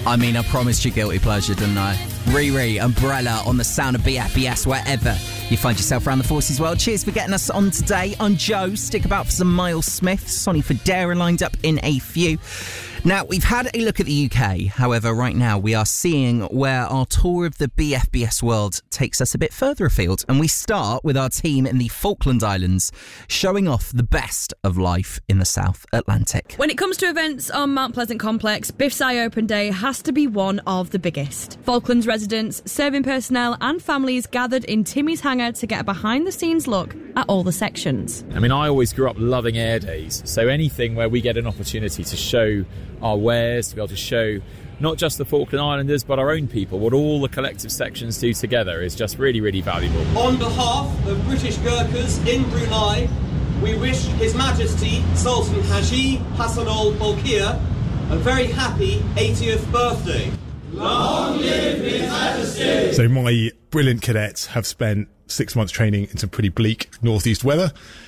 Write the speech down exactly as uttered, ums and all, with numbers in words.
I mean, I promised you guilty pleasure, didn't I? Riri, Umbrella on the sound of B F B S wherever you find yourself around the Forces world. Cheers for getting us on today. I'm Joe. Stick about for some Miles Smith. Sonny Fodera lined up in a few. Now, we've had a look at the U K. However, right now we are seeing where our tour of the B F B S world takes us a bit further afield. And we start with our team in the Falkland Islands, showing off the best of life in the South Atlantic. When it comes to events on Mount Pleasant Complex, B I F S I Open Day has to be one of the biggest. Falklands residents, serving personnel and families gathered in Timmy's Hangar to get a behind-the-scenes look at all the sections. I mean, I always grew up loving air days, so anything where we get an opportunity to show our wares, to be able to show not just the Falkland Islanders but our own people what all the collective sections do together is just really, really valuable. On behalf of British Gurkhas in Brunei, we wish His Majesty Sultan Haji Hassanal Bolkiah a very happy eightieth birthday. Long live His Majesty! So my brilliant cadets have spent six months training in some pretty bleak northeast weather.